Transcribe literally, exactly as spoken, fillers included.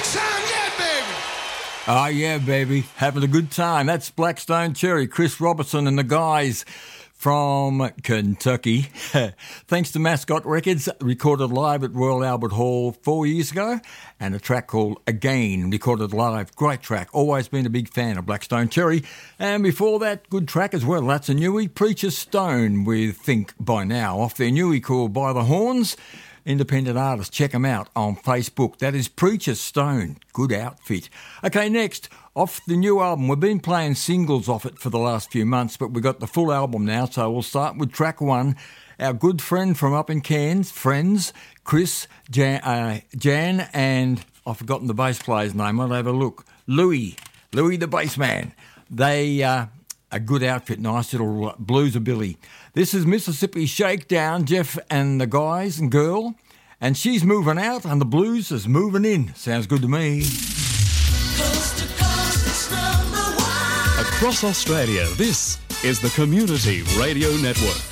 good time yet, baby. Oh, yeah, baby. Having a good time. That's Blackstone Cherry, Chris Robertson and the guys from Kentucky. Thanks to Mascot Records, recorded live at Royal Albert Hall four years ago, and a track called Again, recorded live. Great track. Always been a big fan of Blackstone Cherry. And before that, good track as well. That's a newie, Preacher Stone with Think By Now, off their newie called By the Horns. Independent artists, check them out on Facebook. That is Preacher Stone. Good outfit. Okay, next, off the new album. We've been playing singles off it for the last few months, but we've got the full album now, so we'll start with track one. Our good friend from up in Cairns, friends, Chris, Jan, uh, Jan and I've forgotten the bass player's name. I'll have a look. Louis, Louis the bass man. They... Uh, A good outfit, nice little bluesabilly. This is Mississippi Shakedown, Jeff and the guys and girl. And she's moving out and the blues is moving in. Sounds good to me. Coast to coast, it's number one. Across Australia, this is the Community Radio Network.